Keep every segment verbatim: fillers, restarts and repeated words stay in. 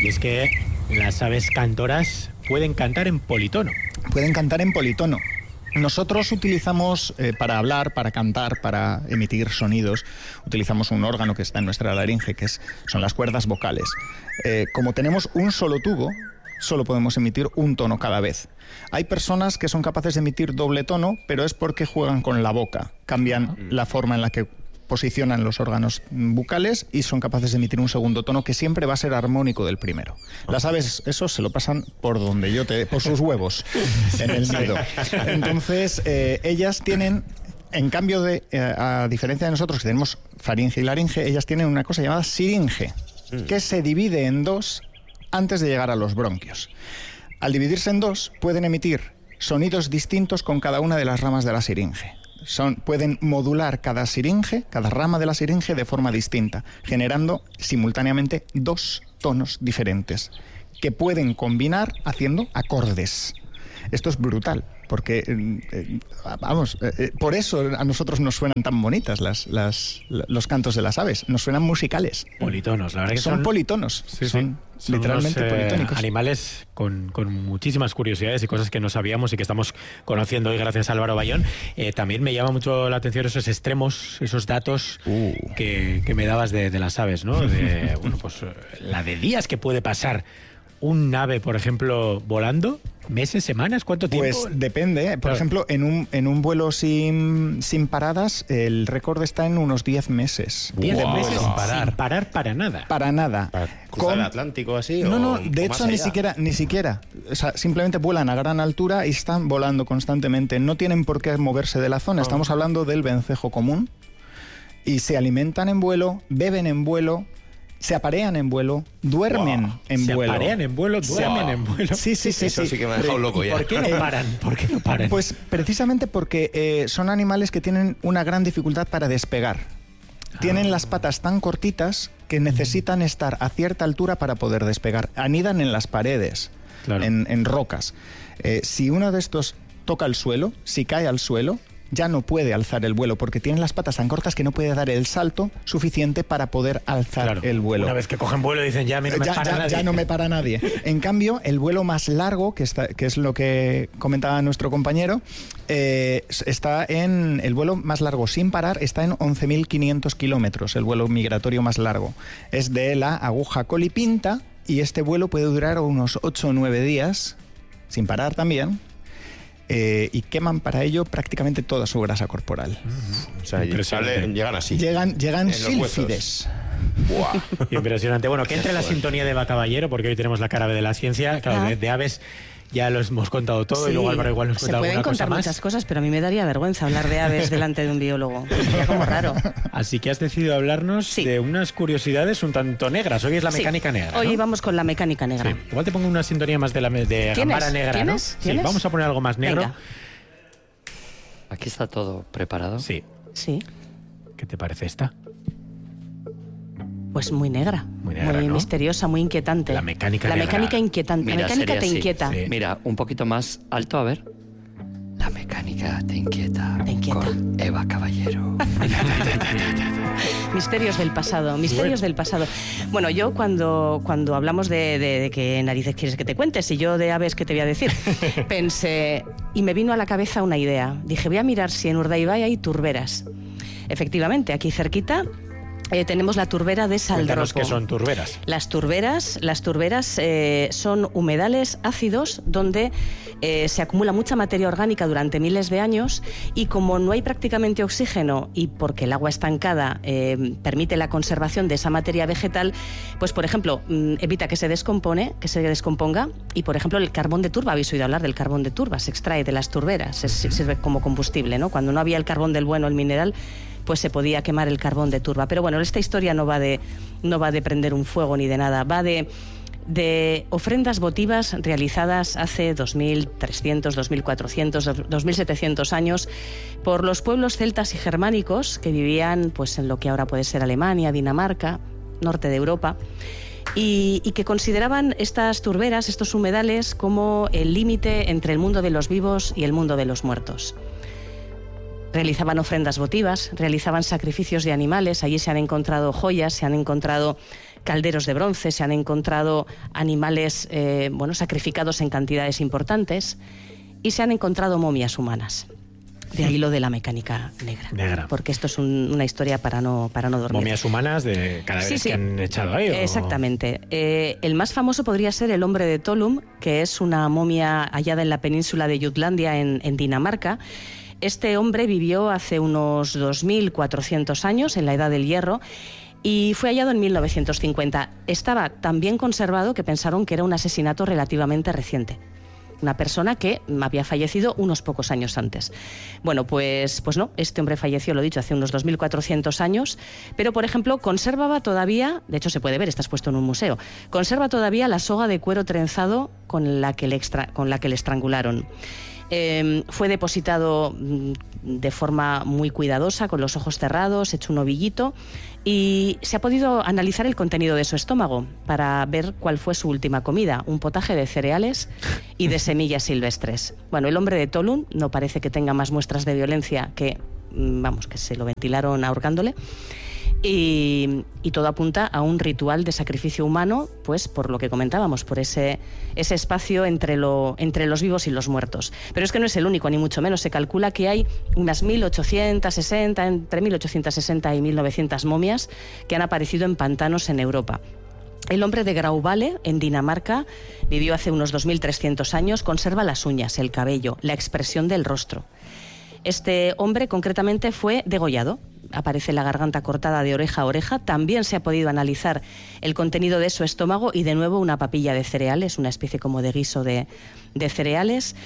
Y es que las aves cantoras pueden cantar en politono. Pueden cantar en politono. Nosotros utilizamos, eh, para hablar, para cantar, para emitir sonidos, utilizamos un órgano que está en nuestra laringe, que es, son las cuerdas vocales. Eh, como tenemos un solo tubo, solo podemos emitir un tono cada vez. Hay personas que son capaces de emitir doble tono, pero es porque juegan con la boca, cambian uh-huh. la forma en la que posicionan los órganos bucales y son capaces de emitir un segundo tono que siempre va a ser armónico del primero. Las aves, eso se lo pasan por donde yo te... por sus huevos, en el nido. Entonces, eh, ellas tienen, en cambio de, eh, a diferencia de nosotros que tenemos faringe y laringe, ellas tienen una cosa llamada siringe, que se divide en dos antes de llegar a los bronquios. Al dividirse en dos, pueden emitir sonidos distintos con cada una de las ramas de la siringe. Son, pueden modular cada siringe, cada rama de la siringe de forma distinta, generando simultáneamente dos tonos diferentes que pueden combinar haciendo acordes. Esto es brutal, porque, eh, vamos, eh, por eso a nosotros nos suenan tan bonitas las, las, los cantos de las aves, nos suenan musicales. Politonos, la verdad que son... Son politonos, sí, son, sí. literalmente son unos, eh, politónicos. Animales con, con muchísimas curiosidades y cosas que no sabíamos y que estamos conociendo hoy gracias a Álvaro Bayón. Eh, también me llama mucho la atención esos extremos, esos datos uh. que, que me dabas de, de las aves, ¿no? De, bueno, pues la de días que puede pasar un ave, por ejemplo, volando. ¿Meses, semanas? ¿Cuánto tiempo? Pues depende. Por claro. ejemplo, en un, en un vuelo sin, sin paradas, el récord está en unos diez meses. ¿diez wow. meses sin parar. sin parar para nada? Para nada. ¿Para cruzar Con... el Atlántico así? No, o, no, de hecho ni siquiera, ni siquiera. O sea, simplemente vuelan a gran altura y están volando constantemente. No tienen por qué moverse de la zona. Oh. Estamos hablando del vencejo común. Y se alimentan en vuelo, beben en vuelo, se aparean en vuelo, duermen wow. en se vuelo. Se aparean en vuelo, duermen wow. en vuelo. Sí, sí, sí. Eso sí, sí que me ha dejado loco ya. ¿Por qué no paran? ¿Por qué no paran? Pues precisamente porque eh, son animales que tienen una gran dificultad para despegar. Ah. Tienen las patas tan cortitas que necesitan estar a cierta altura para poder despegar. Anidan en las paredes, claro. en, en rocas. Eh, si uno de estos toca el suelo, si cae al suelo, ya no puede alzar el vuelo porque tienen las patas tan cortas que no puede dar el salto suficiente para poder alzar claro. el vuelo. Una vez que cogen vuelo dicen ya, a mí no me ya, para ya, nadie. Ya no me para nadie. En cambio, el vuelo más largo, que, está, que es lo que comentaba nuestro compañero, eh, está en el vuelo más largo sin parar, está en once mil quinientos kilómetros, el vuelo migratorio más largo. Es de la aguja colipinta y este vuelo puede durar unos ocho o nueve días, sin parar también. Eh, y queman para ello prácticamente toda su grasa corporal. Uh-huh. O sea, sale, llegan así. Llegan, llegan sílfides. Wow. Impresionante. Bueno, que entre la sintonía de Va Caballero, porque hoy tenemos la cara de la ciencia, claro, ah. de, de aves. Ya lo hemos contado todo sí, y luego Álvaro igual nos cuenta alguna cosa más. Se pueden contar muchas cosas, pero a mí me daría vergüenza hablar de aves delante de un biólogo. Sería como raro. Así que has decidido hablarnos sí. de unas curiosidades un tanto negras. Hoy es la mecánica sí. negra, ¿no? Hoy vamos con la mecánica negra. Sí. Igual te pongo una sintonía más de, la, de Gambara negra, ¿Tienes? ¿no? ¿Tienes? Sí, vamos a poner algo más negro. Venga. Aquí está todo preparado. Sí. Sí. ¿Qué te parece esta? Pues muy negra, muy, negra, muy ¿no? misteriosa, muy inquietante. La mecánica La negra. mecánica inquietante. Mira, la mecánica te así. inquieta. Sí. Mira, un poquito más alto, a ver. La mecánica te inquieta. Te inquieta. Con Eva Caballero. Misterios del pasado, misterios bueno. del pasado. Bueno, yo cuando, cuando hablamos de, de, de qué narices quieres que te cuentes y yo de aves, ¿qué te voy a decir? Pensé, y me vino a la cabeza una idea. Dije, voy a mirar si en Urdaibai hay turberas. Efectivamente, aquí cerquita Eh, tenemos la turbera de Saldropo. Cuéntanos qué son turberas. Las turberas, las turberas eh, son humedales ácidos donde eh, se acumula mucha materia orgánica durante miles de años y como no hay prácticamente oxígeno y porque el agua estancada eh, permite la conservación de esa materia vegetal, pues por ejemplo evita que se descompone, que se descomponga y por ejemplo el carbón de turba, habéis oído hablar del carbón de turba, se extrae de las turberas, se, se sirve como combustible, ¿no? Cuando no había el carbón del bueno, el mineral, pues se podía quemar el carbón de turba. Pero bueno, esta historia no va de, no va de prender un fuego ni de nada, va de, de ofrendas votivas realizadas hace dos mil trescientos, dos mil cuatrocientos, dos mil setecientos años por los pueblos celtas y germánicos que vivían pues, en lo que ahora puede ser Alemania, Dinamarca, norte de Europa. Y, y que consideraban estas turberas, estos humedales, como el límite entre el mundo de los vivos y el mundo de los muertos. Realizaban ofrendas votivas, realizaban sacrificios de animales, allí se han encontrado joyas, se han encontrado calderos de bronce, se han encontrado animales eh, bueno, sacrificados en cantidades importantes y se han encontrado momias humanas. De ahí lo de la mecánica negra. Negra. Porque esto es un, una historia para no, para no dormir. Momias humanas de cadáveres sí, sí. que han echado ahí. ¿o? Exactamente. Eh, el más famoso podría ser el hombre de Tolum, que es una momia hallada en la península de Jutlandia, en, en Dinamarca. Este hombre vivió hace unos dos mil cuatrocientos años, en la Edad del Hierro, y fue hallado en mil novecientos cincuenta. Estaba tan bien conservado que pensaron que era un asesinato relativamente reciente. Una persona que había fallecido unos pocos años antes. Bueno, pues, pues no, este hombre falleció, lo he dicho, hace unos dos mil cuatrocientos años, pero, por ejemplo, conservaba todavía, de hecho se puede ver, está expuesto en un museo, conserva todavía la soga de cuero trenzado con la que le, extra, con la que le estrangularon. Eh, fue depositado de forma muy cuidadosa, con los ojos cerrados, hecho un ovillito, y se ha podido analizar el contenido de su estómago para ver cuál fue su última comida, un potaje de cereales y de semillas silvestres. Bueno, el hombre de Tolum no parece que tenga más muestras de violencia que, vamos, que se lo ventilaron ahorcándole. Y, y todo apunta a un ritual de sacrificio humano, pues por lo que comentábamos, por ese, ese espacio entre, lo, entre los vivos y los muertos. Pero es que no es el único, ni mucho menos. Se calcula que hay unas mil ochocientos sesenta, entre mil ochocientos sesenta y mil novecientos momias que han aparecido en pantanos en Europa. El hombre de Grauwale, en Dinamarca, vivió hace unos dos mil trescientos años, conserva las uñas, el cabello, la expresión del rostro. Este hombre concretamente fue degollado. Aparece la garganta cortada de oreja a oreja. También se ha podido analizar el contenido de su estómago y, de nuevo, una papilla de cereales, una especie como de guiso de, de cereales,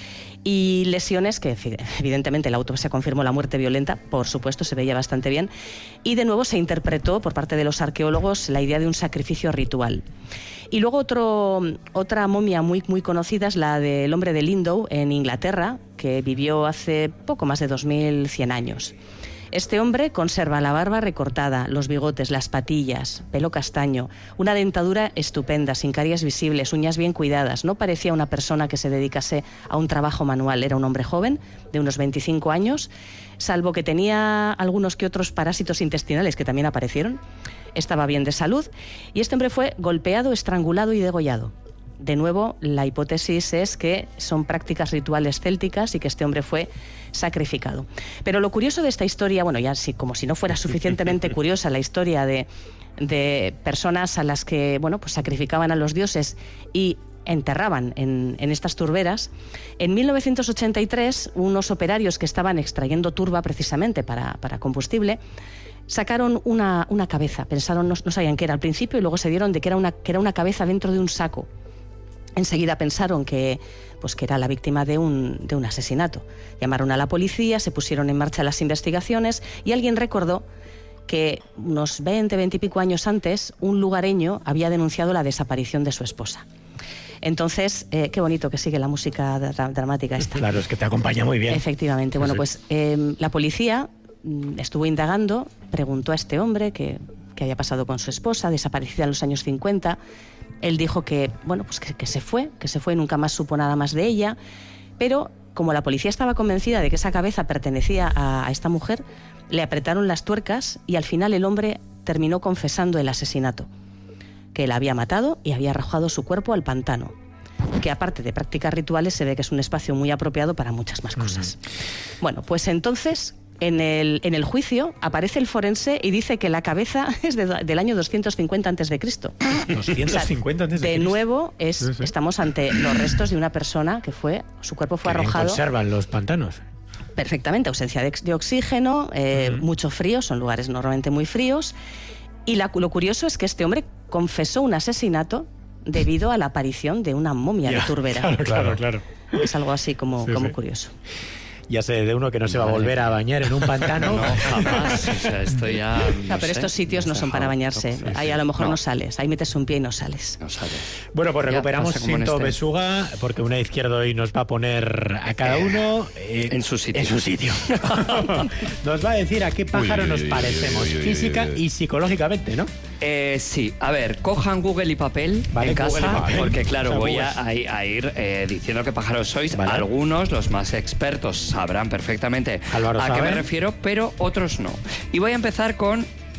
y lesiones que, evidentemente, la autopsia confirmó la muerte violenta, por supuesto, se veía bastante bien, y de nuevo se interpretó por parte de los arqueólogos la idea de un sacrificio ritual. Y luego otro, otra momia muy, muy conocida es la del hombre de Lindow, en Inglaterra, que vivió hace poco más de dos mil cien años. Este hombre conserva la barba recortada, los bigotes, las patillas, pelo castaño, una dentadura estupenda, sin caries visibles, uñas bien cuidadas. No parecía una persona que se dedicase a un trabajo manual. Era un hombre joven, de unos veinticinco años, salvo que tenía algunos que otros parásitos intestinales que también aparecieron. Estaba bien de salud y este hombre fue golpeado, estrangulado y degollado. De nuevo, la hipótesis es que son prácticas rituales célticas y que este hombre fue sacrificado. Pero lo curioso de esta historia, bueno, ya sí, como si no fuera suficientemente curiosa la historia de, de personas a las que, bueno, pues sacrificaban a los dioses y enterraban en, en estas turberas, en mil novecientos ochenta y tres unos operarios que estaban extrayendo turba precisamente para, para combustible sacaron una, una cabeza. Pensaron, no, no sabían qué era al principio y luego se dieron de que era una, que era una cabeza dentro de un saco. Enseguida pensaron que, pues que era la víctima de un, de un asesinato. Llamaron a la policía, se pusieron en marcha las investigaciones y alguien recordó que unos veinte, veinte y pico años antes un lugareño había denunciado la desaparición de su esposa. Entonces, eh, qué bonito que sigue la música dra- dramática esta. Claro, es que te acompaña muy bien. Efectivamente. Bueno, pues eh, la policía estuvo indagando, preguntó a este hombre qué había pasado con su esposa, desaparecida en los años cincuenta. Él dijo que, bueno, pues que, que se fue, que se fue y nunca más supo nada más de ella, pero como la policía estaba convencida de que esa cabeza pertenecía a, a esta mujer, le apretaron las tuercas y al final el hombre terminó confesando el asesinato, que la había matado y había arrojado su cuerpo al pantano, que aparte de prácticas rituales se ve que es un espacio muy apropiado para muchas más cosas. Uh-huh. Bueno, pues entonces en el, en el juicio aparece el forense y dice que la cabeza es de, del año doscientos cincuenta antes de Cristo. doscientos cincuenta antes de De Cristo. nuevo, es, Sí, sí. estamos ante los restos de una persona que fue, su cuerpo fue Que bien arrojado. conservan los pantanos. Perfectamente, ausencia de, de oxígeno, eh, Uh-huh. mucho frío, son lugares normalmente muy fríos. Y la, lo curioso es que este hombre confesó un asesinato debido a la aparición de una momia Ya, de turbera. Claro, claro, claro. Es algo así como, Sí, como sí. curioso. Ya sé de uno que no se va a Madre volver a bañar en un pantano. No, jamás. O sea, esto ya. No, pero sé, estos sitios no nos son para deja- bañarse. no, sí, Ahí sí. a lo mejor no. No. sales. Ahí metes un pie y no sales. No sale. Bueno, pues Ya, recuperamos pasa como en Cinto este. Besuga, porque una izquierda hoy nos va a poner a cada uno eh, En su sitio. En su sitio. Nos va a decir a qué pájaro Uy, uy, nos uy, parecemos, uy, uy, uy, física uy, uy. y psicológicamente, ¿no? Eh, sí, a ver, cojan Google y papel Vale, en casa, Google y papel. porque claro, O sea, voy Google. a, a- a ir eh, diciendo qué pájaros sois. Vale. Algunos, los más expertos, sabrán perfectamente Álvaro a qué sabe. me refiero, pero otros no. Y voy a empezar con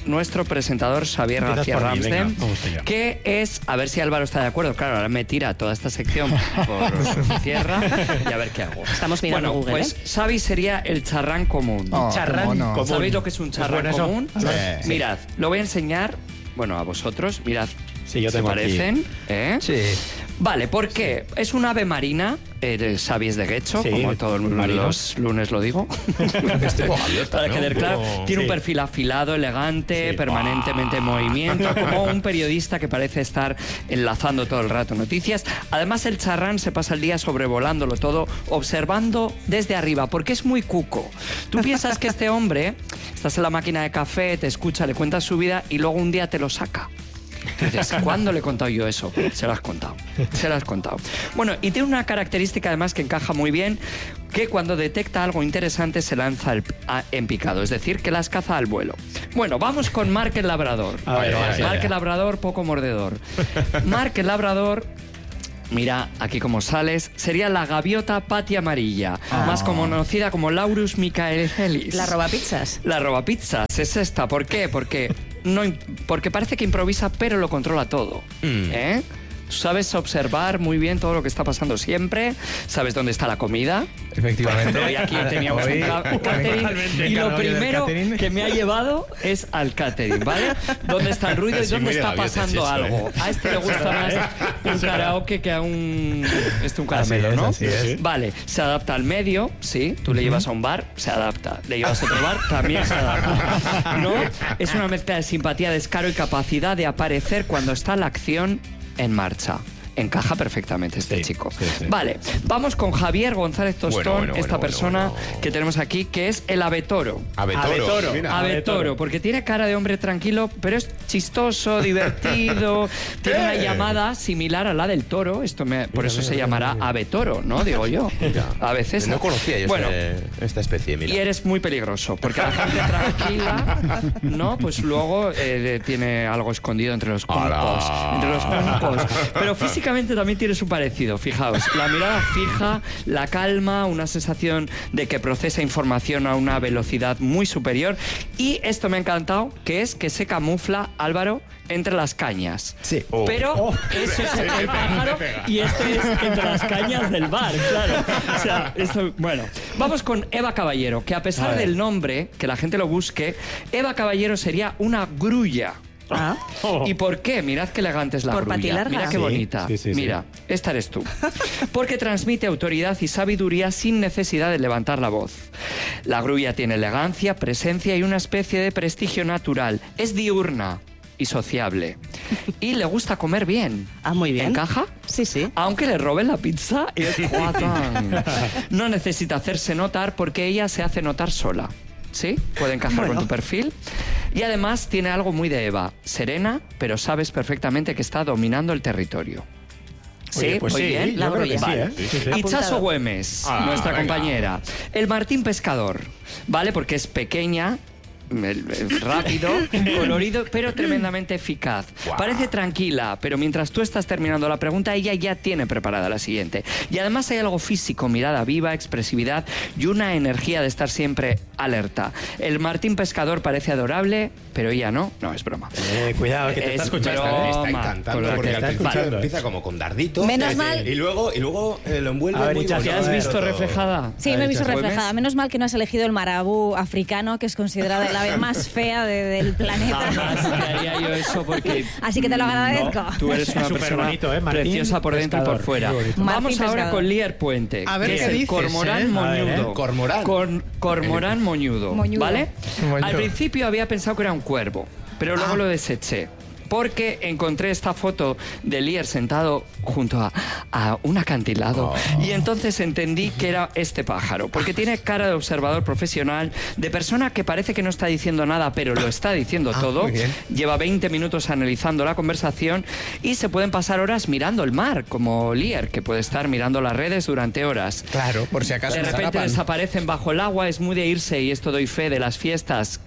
nuestro presentador Xavier Empiezas García por mí, Ramsden, venga, vamos allá. que es, a ver si Álvaro está de acuerdo, claro, ahora me tira toda esta sección por tierra y a ver qué hago. Estamos mirando bueno, Google, pues ¿eh? Xavi sería el charrán común. Oh, Charrán cómo no. común. ¿Sabéis lo que es un charrán ¿Es bueno eso? común? Sí. Mirad, lo voy a enseñar, bueno, a vosotros, mirad. Sí, yo ¿Se tengo aquí. parecen? ¿Eh? Sí. Vale, ¿por qué? Es un ave marina, eh, Xavi es de Guecho, Sí, como todos marino. los lunes lo digo. Este como gaviota, Para ¿no? quedar claro, Como- tiene un Sí. perfil afilado, elegante, Sí. permanentemente en movimiento, como un periodista que parece estar enlazando todo el rato noticias. Además, el charrán se pasa el día sobrevolándolo todo, observando desde arriba, porque es muy cuco. Tú piensas que este hombre, estás en la máquina de café, te escucha, le cuentas su vida y luego un día te lo saca. Dices, ¿cuándo le he contado yo eso? Se lo has contado, se lo has contado. Bueno, y tiene una característica además que encaja muy bien, que cuando detecta algo interesante se lanza el- a- en picado, es decir, que las caza al vuelo. Bueno, vamos con Marc el Labrador. A ver, Vale, vale, Marc vale. el Labrador, poco mordedor. Marc el Labrador... Mira, aquí como sales, sería la gaviota pati amarilla, más conocida como Laurus michaelis. La robapizzas. La robapizzas es esta. ¿Por qué? Porque, no, im- porque parece que improvisa, pero lo controla todo. ¿Eh? Tú sabes observar muy bien todo lo que está pasando siempre, sabes dónde está la comida. Efectivamente. Hoy aquí teníamos Hoy- un, ca- un catering Totalmente. y lo Cada hoy del primero catering. que me ha llevado es al catering, ¿vale? ¿Dónde está el ruido y Sí, dónde muy de está gaviotas pasando eso, algo? ¿eh? A este le gusta más un karaoke que a un, este, un caramelo, Así es, ¿no? así es. Vale, se adapta al medio, sí. Tú le llevas a un bar, se adapta. Le llevas a otro bar, también se adapta. ¿No? Es una mezcla de simpatía, descaro y capacidad de aparecer cuando está la acción en marcha. Encaja perfectamente este Sí, chico. sí, sí. Vale, vamos con Javier González Tostón, Bueno, bueno, esta bueno, persona bueno, bueno. que tenemos aquí, que es el Abetoro. Avetoro. Avetoro. Mira. Ave Ave Toro, Toro. porque tiene cara de hombre tranquilo, pero es chistoso, divertido. Tiene una Eh. llamada similar a la del toro. Esto me, por eso se llamará Ave Toro, ¿no? Digo yo. Mira, A veces. No conocía yo Bueno, este- esta especie, mira. y eres muy peligroso, porque a la gente tranquila, ¿no? Pues luego eh, tiene algo escondido entre los cuncos. ¡Hala! Entre los cuncos. Pero físicamente también tiene su parecido, fijaos. La mirada fija, la calma, una sensación de que procesa información a una velocidad muy superior. Y esto me ha encantado, que es que se camufla, Álvaro, entre las cañas. Sí. Oh. Pero Oh. eso es el pájaro y este es entre las cañas del bar, claro. O sea, esto, bueno. Vamos con Eva Caballero, que a pesar del nombre, que la gente lo busque, Eva Caballero sería una grulla. Ah. ¿Y por qué? Mirad qué elegante es la Por grulla. patilarga. Mira qué Sí, bonita. sí, sí, sí. Mira, esta eres tú. Porque transmite autoridad y sabiduría sin necesidad de levantar la voz. La grulla tiene elegancia, presencia y una especie de prestigio natural. Es diurna y sociable. Y le gusta comer bien. Ah, muy bien. ¿Encaja? Sí, sí. Aunque le roben la pizza y el croissant. No necesita hacerse notar porque ella se hace notar sola. ¿Sí? Puede encajar Bueno. con tu perfil. Y además tiene algo muy de Eva. Serena, pero sabes perfectamente que está dominando el territorio. Sí, Oye, pues muy sí, bien. yo La creo que sí, Vale. ¿eh? Sí, sí. Y Apuntado. Chaso Güemes, Ah, nuestra venga. compañera. El Martín Pescador, ¿vale? Porque es pequeña, el- el rápido, colorido, pero tremendamente eficaz. Guau. Parece tranquila, pero mientras tú estás terminando la pregunta, ella ya tiene preparada la siguiente. Y además hay algo físico, mirada viva, expresividad y una energía de estar siempre alerta. El Martín Pescador parece adorable, pero ella no. No, es broma. Eh, cuidado, que te Es está escuchando. broma. ¿eh? Me está Toma, con encantando la porque que al está principio escuchando, ¿eh? empieza como con darditos. Menos Sí, mal. Y luego, y luego eh, lo envuelve A ver, muy Ichazo, ¿Te bonito. has a ver, visto todo. reflejada? Sí, me he visto ¿Güemes? reflejada. Menos mal que no has elegido el marabú africano, que es considerada el ave más fea de- del planeta. Jamás te haría yo eso porque... Así que te lo agradezco. No, tú eres una Súper persona bonito, ¿eh? Martín preciosa por dentro y por Pescador. fuera. Muy bonito. Vamos Martín ahora Pescador. con Lier Puente, A ver que qué es el dices, cormorán ¿eh? moñudo. A ver, ¿eh? Cormorán. Con- cormorán moñudo, Moñudo. ¿vale? Moñudo. Al principio había pensado que era un cuervo, pero luego lo deseché. Porque encontré esta foto de Lier sentado junto a, a un acantilado. Y entonces entendí que era este pájaro. Porque tiene cara de observador profesional, de persona que parece que no está diciendo nada, pero lo está diciendo todo. muy bien. Lleva veinte minutos analizando la conversación y se pueden pasar horas mirando el mar, como Lier, que puede estar mirando las redes durante horas. Claro, por si acaso De se repente escapan. desaparecen bajo el agua, es muy de irse y esto doy fe de las fiestas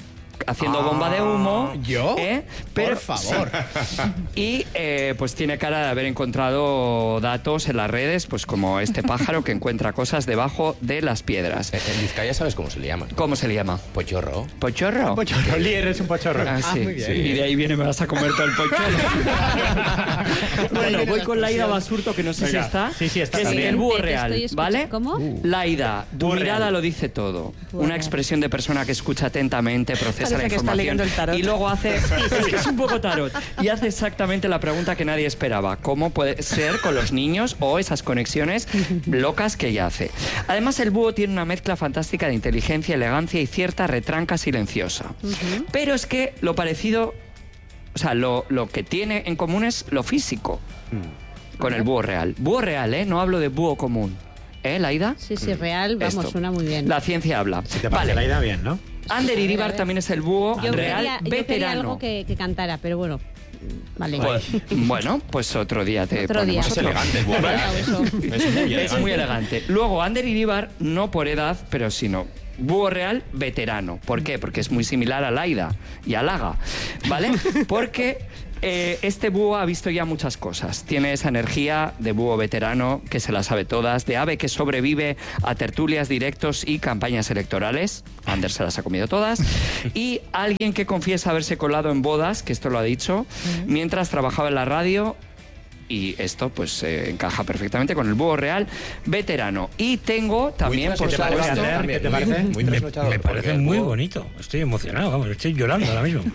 haciendo bomba de humo. ¿Yo? ¿eh? Pero, Por favor. Y eh, pues tiene cara de haber encontrado datos en las redes, pues como este pájaro que encuentra cosas debajo de las piedras. En Vizcaya sabes cómo se le llama. ¿Cómo se le llama? Pochorro. ¿Pochorro? Pochorro, Lier es un pochorro. Ah, sí. muy bien. Y de ahí viene, me vas a comer todo el pochorro. Bueno, voy con Laida Basurto, que no sé Venga. si está. Sí, sí, está. Que es También. el búho Te- te real, estoy escuchando. ¿vale? ¿Cómo? Uh. Laida, tu Búho mirada real. lo dice todo. Búho Una real. expresión de persona que escucha atentamente, procesa Parece la que está información leyendo el tarot. y luego hace es que es un poco tarot y hace exactamente la pregunta que nadie esperaba: ¿cómo puede ser con los niños o esas conexiones locas que ella hace? Además, el búho tiene una mezcla fantástica de inteligencia, elegancia y cierta retranca silenciosa. Pero es que lo parecido, o sea, lo, lo que tiene en común es lo físico con el búho real. Búho real, ¿eh? No hablo de búho común. ¿Eh, Laida? Sí, sí, real, vamos, Esto. suena muy bien. La ciencia habla. Te parece la idea bien, ¿no? Ander Iríbar también es el búho Yo real quería, yo quería veterano. algo que, que cantara, pero bueno, vale. Pues, bueno, pues otro día te Otro ponemos día. Es elegante el búho real. Eso. Es muy elegante. Es muy elegante. Luego, Ander Iríbar, no por edad, pero sino búho real veterano. ¿Por qué? Porque es muy similar a Laida y a Laga, ¿vale? Porque eh, este búho ha visto ya muchas cosas. Tiene esa energía de búho veterano que se las sabe todas, de ave que sobrevive a tertulias, directos y campañas electorales. Ander se las ha comido todas. Y alguien que confiesa haberse colado en bodas, que esto lo ha dicho, mientras trabajaba en la radio. Y esto pues eh, encaja perfectamente con el búho real veterano. Y tengo también, Muy por trasnochador supuesto, esto Ander, también, ¿qué te muy- parece? Muy Me, trasnochador, me porque parece el muy búho- bonito. Estoy emocionado, vamos, estoy llorando ahora mismo.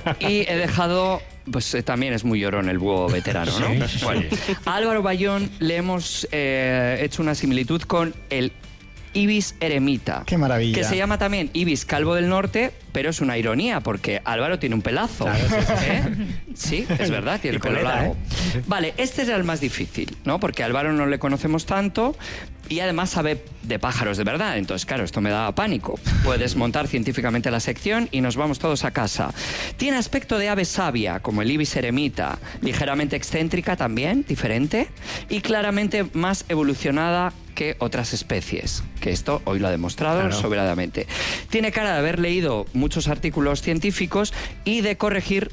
Y he dejado, pues eh, también es muy llorón el búho veterano, ¿no? Sí, sí. Bueno, a Álvaro Bayón le hemos eh, hecho una similitud con el ibis eremita. Qué maravilla. Que se llama también ibis calvo del norte, pero es una ironía porque Álvaro tiene un pelazo. Claro, sí, sí. ¿Eh? Sí, es verdad, tiene Y el pelo coleta, largo. ¿eh? Vale, este era el más difícil, ¿no? Porque a Álvaro no le conocemos tanto y además sabe de pájaros de verdad. Entonces, claro, esto me daba pánico. Puedes montar científicamente la sección y nos vamos todos a casa. Tiene aspecto de ave sabia, como el ibis eremita, ligeramente excéntrica también, diferente, y claramente más evolucionada que otras especies, que esto hoy lo ha demostrado Claro. soberanamente. Tiene cara de haber leído muchos artículos científicos y de corregir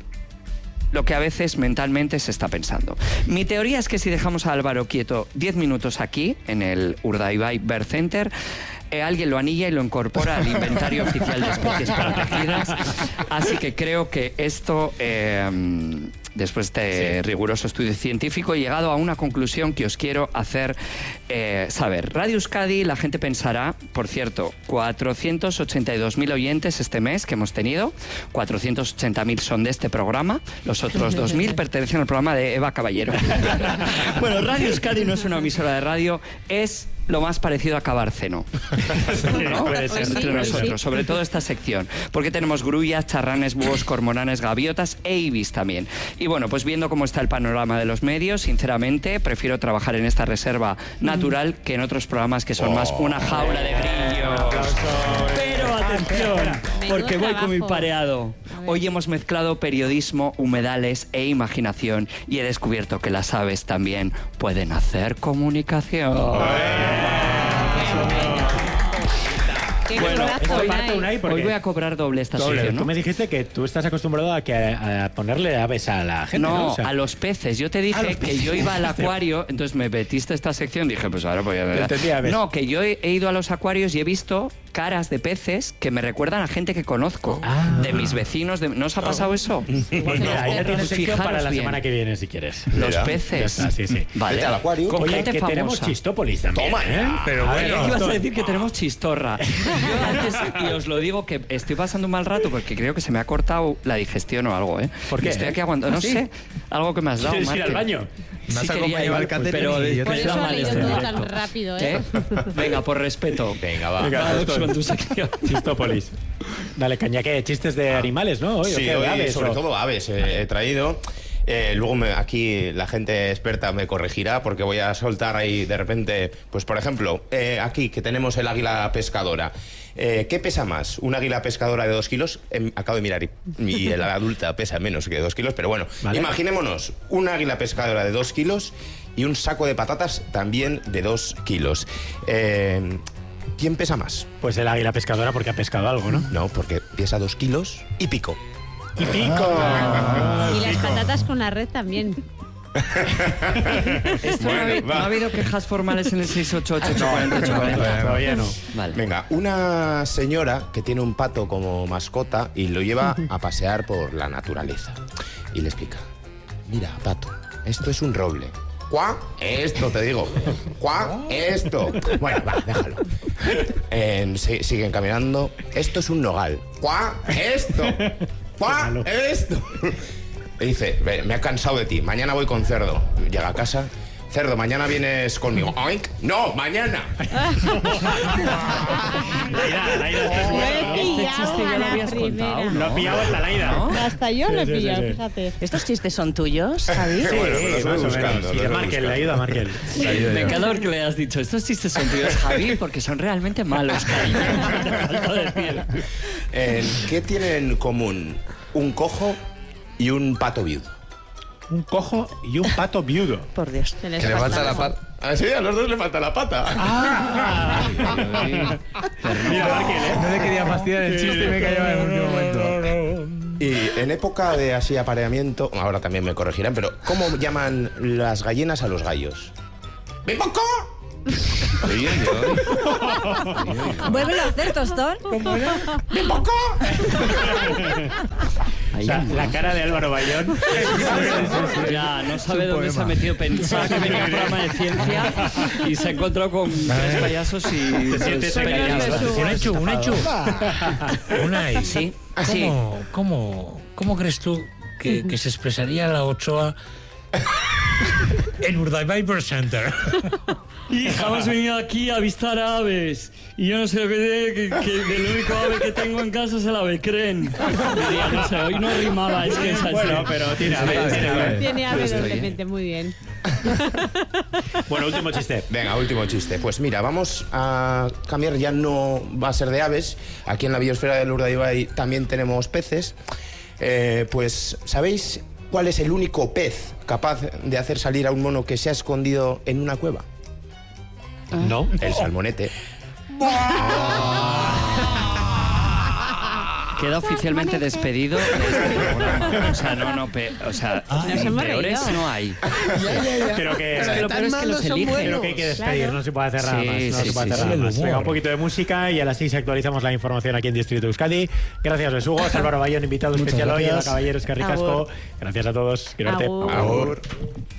lo que a veces mentalmente se está pensando. Mi teoría es que si dejamos a Álvaro quieto diez minutos aquí, en el Urdaibai Bird Center, eh, alguien lo anilla y lo incorpora al inventario oficial de especies protegidas. Así que creo que esto, eh, después de riguroso estudio científico, he llegado a una conclusión que os quiero hacer eh, saber. Radio Euskadi, la gente pensará, por cierto, cuatrocientos ochenta y dos mil oyentes este mes que hemos tenido, cuatrocientos ochenta mil son de este programa, los otros dos mil pertenecen al programa de Eva Caballero. Bueno, Radio Euskadi no es una emisora de radio, es lo más parecido a Cabárceno, ¿no? puede ser. Entre Sí, nosotros, sí. sobre todo esta sección, porque tenemos grullas, charranes, búhos, cormoranes, gaviotas e ibis también. Y bueno, pues viendo cómo está el panorama de los medios, sinceramente prefiero trabajar en esta reserva natural que en otros programas que son más una jaula de grillos. Pero atención, porque voy con mi trabajo. pareado. A ver. Hoy hemos mezclado periodismo, humedales e imaginación y he descubierto que las aves también pueden hacer comunicación. Qué Bueno, corazo, esto Unai. parte Unai porque Hoy voy a cobrar doble esta doble. sección, Tú ¿no? me dijiste que tú estás acostumbrado a, que, a ponerle aves a la gente, ¿no? No, O sea, a los peces. Yo te dije A los que peces. yo iba al acuario, entonces me metiste esta sección, dije, pues ahora voy a ver. Entendí aves. No, que yo he, he ido a los acuarios y he visto caras de peces que me recuerdan a gente que conozco, Ah. de mis vecinos. De... ¿No os ha pasado eso? Pues mira, ahí ya tienes Pues sección para fijaros la bien. semana que viene, si quieres. Los Mira, peces. ya está, sí, sí. Vale. Vete al acuario. Con Oye, gente que tenemos famosa. Chistópolis también. Toma ¿eh? ya. Pero A bueno. ver, Ibas a esto- decir que tenemos chistorra. Yo antes, y os lo digo, que estoy pasando un mal rato porque creo que se me ha cortado la digestión o algo, ¿eh? ¿Por qué? Estoy aquí aguantando, no ¿Ah, sí? sé, algo que me has dado. ¿Quieres ir Marque. al baño? Me has Sí, quería acompañado ir, al catering pero y yo Por te- eso está ha mal leído este todo directo. tan rápido, ¿eh? ¿Eh? Venga, por respeto. Venga, va. Venga. Vamos esto- con tu sección. Chistópolis. Dale, caña, ¿qué? ¿Chistes de animales, no? Hoy, ¿o Sí, qué? ¿De hoy aves, sobre o- todo aves eh, he traído. Eh, luego me- aquí la gente experta me corregirá porque voy a soltar ahí de repente, pues por ejemplo, eh, aquí que tenemos el águila pescadora. Eh, ¿Qué pesa más? ¿Un águila pescadora de dos kilos? Em, acabo de mirar y, y la adulta pesa menos que dos kilos, pero bueno, Vale. imaginémonos un águila pescadora de dos kilos y un saco de patatas también de dos kilos. Eh, ¿quién pesa más? Pues el águila pescadora porque ha pescado algo, ¿no? No, porque pesa dos kilos y pico. ¡Y pico! Y las patatas con la red también. Esto Bueno, no, ha, habi- va. no ha habido quejas formales en el seis ocho ocho ocho cuatro ocho cuarenta. Todavía no. Vale. Venga, una señora que tiene un pato como mascota y lo lleva a pasear por la naturaleza. Y le explica, mira, pato, esto es un roble. ¿Cuá? Esto, te digo. ¿Cuá? Esto. Bueno, va, déjalo. Eh, si- siguen caminando. Esto es un nogal. ¿Cuá? Esto. ¿Cuá? Esto. Y dice, "Ve, me he cansado de ti. Mañana voy con Cerdo." Llega a casa. Cerdo, mañana vienes conmigo. Oink. No, mañana. Laida, Laida, Lo estás he bien, ¿no? pillado chiste ya a lo la habías primera. contado, Lo ha pillado hasta Laida. ¿No? Hasta yo lo he Sí, sí, pillado, sí, sí. fíjate. ¿Estos chistes son tuyos, Javi? Sí, bueno, los voy más o buscando, menos. Y los de voy Markel, buscando. le ayuda a Markel. Me encanta porque le has dicho, estos chistes son tuyos, Javi, porque son realmente malos, cariño. Te falta decir. Eh, ¿Qué tienen en común un cojo y un pato viudo? Un cojo y un pato viudo. Por Dios. Se les Que le falta la pasa. pata. Ah, sí, a los dos le falta la pata. Ah. Mira, Markel, ¿eh? No le quería fastidiar el chiste y me callaba en el último momento. Y en época de así apareamiento, ahora también me corregirán, pero ¿cómo llaman las gallinas a los gallos? ¡Bimboco! Oye, yo. Vuélvelo a hacer, Tostón. ¡Bimboco! O sea, la cara de Álvaro Bayón. Ya, no sabe dónde se ha metido. Pensaba que venía un programa de ciencia y se ha encontrado con tres payasos y... Te sientes tres engañado. payasos. Un hecho, un hecho. Unai, Sí, ¿cómo, sí. cómo, cómo crees tú que, que se expresaría la Ochoa en Urdaibai Bird Center? Hija, hemos venido aquí a avistar aves. Y yo no sé lo que, que, que el único ave que tengo en casa es el ave creen. Diría, no sé, hoy no rimaba, es que es así. Bueno, pero tiene a ver, tiene a ver. Tiene a ver Estoy, ¿eh? doblemente, muy bien. Bueno, último chiste. Venga, último chiste. Pues mira, vamos a cambiar, ya no va a ser de aves. Aquí en la biosfera del Urdaibai también tenemos peces. Eh, pues, ¿sabéis cuál es el único pez capaz de hacer salir a un mono que se ha escondido en una cueva? No. El salmonete. Queda oficialmente despedido de este programa. O sea, no, no, pe- o sea, Nos hemos peores reído. no hay. Pero que, Es que lo peor es que los eligen. pero que hay que despedir, Claro. no se puede hacer nada Sí, más. No sí, se puede sí, hacer sí. nada El más. Venga, humor. un poquito de música y a las seis actualizamos la información aquí en Distrito Euskadi. Gracias, Besugos. Álvaro Bayón, invitado Muchas especial hoy. Eva gracias. Caballeros, que ricasco. Agur. Gracias a todos. Quiero verte. Agur. Agur.